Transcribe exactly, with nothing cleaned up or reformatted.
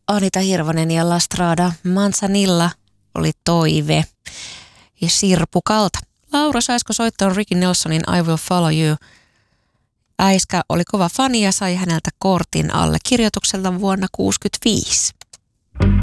Anita Hirvonen ja La Strada Manzanilla oli Toive ja Sirpukalta. Laura, saisiko soittaa Ricky Nelsonin I Will Follow You? Äiskä oli kova fani ja sai häneltä kortin allekirjoitukselta vuonna tuhatyhdeksänsataakuusikymmentäviisi.